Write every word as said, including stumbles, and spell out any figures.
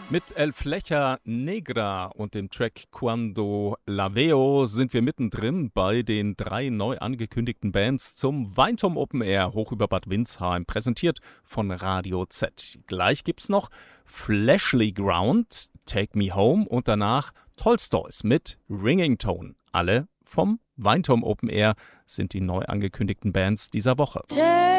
Mit El Flecha Negra und dem Track Cuando la veo sind wir mittendrin bei den drei neu angekündigten Bands zum Weinturm Open Air hoch über Bad Windsheim, präsentiert von Radio Z. Gleich gibt's noch Fleshly Ground, Take Me Home und danach Tolstoys mit Ringing Tone. Alle vom Weinturm Open Air sind die neu angekündigten Bands dieser Woche. Take